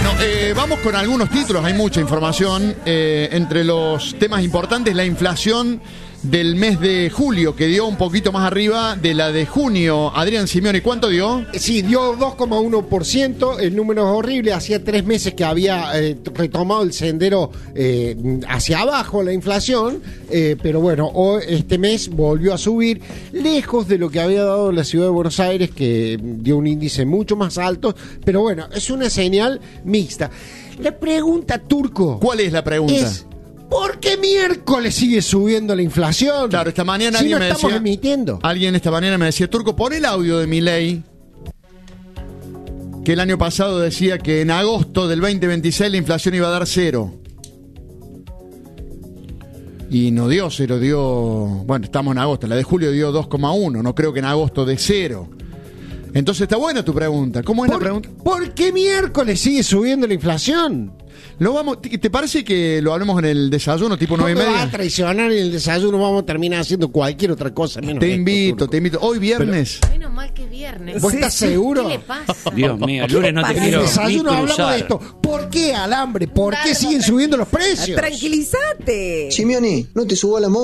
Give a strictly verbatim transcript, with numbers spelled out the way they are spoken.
Bueno, eh, vamos con algunos títulos, hay mucha información. Eh, entre los temas importantes, la inflación del mes de julio, que dio un poquito más arriba de la de junio. Adrián Simeone, ¿cuánto dio? Sí, dio dos coma uno por ciento, el número es horrible, hacía tres meses que había eh, retomado el sendero eh, hacia abajo la inflación, eh, pero bueno, hoy, este mes volvió a subir, lejos de lo que había dado la ciudad de Buenos Aires, que dio un índice mucho más alto, pero bueno, es una señal mixta. La pregunta, Turco... ¿Cuál es la pregunta? Es, ¿por qué miércoles sigue subiendo la inflación? Claro, esta mañana si alguien no me estamos decía... emitiendo. Alguien esta mañana me decía, Turco, pon el audio de Milei, que el año pasado decía que en agosto del veinte veintiséis la inflación iba a dar cero. Y no dio cero, dio... Bueno, estamos en agosto, la de julio dio dos coma uno, no creo que en agosto de cero. Entonces está buena tu pregunta. ¿Cómo es ¿Por, la pregunta? ¿Por qué miércoles sigue subiendo la inflación? Lo vamos, ¿te parece que lo hablemos en el desayuno, tipo nueve y No me media? va a traicionar en el desayuno, vamos a terminar haciendo cualquier otra cosa menos Te esto, invito, Turco. te invito. Hoy viernes. Menos mal que viernes. ¿Vos estás seguro? ¿Qué le pasa? Dios mío, el lunes no te En el quiero ni desayuno hablamos cruzar. de esto. ¿Por qué, Alambre? ¿Por qué Claro, siguen subiendo los precios? Tranquilízate. Simeone, no te subo a la moto.